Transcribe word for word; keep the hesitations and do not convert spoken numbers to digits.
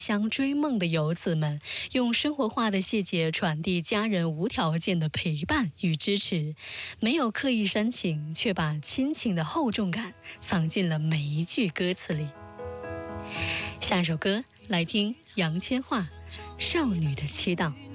乡追梦的游子们，用生活化的细节传递家人无条件的陪伴与支持，没有刻意煽情，却把亲情的厚重感藏进了每一句歌词里。下一首歌，来听杨千嬅《少女的祈祷》。